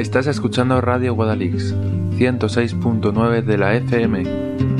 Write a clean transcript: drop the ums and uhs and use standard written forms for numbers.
Estás escuchando Radio Guadalix, 106.9 de la FM.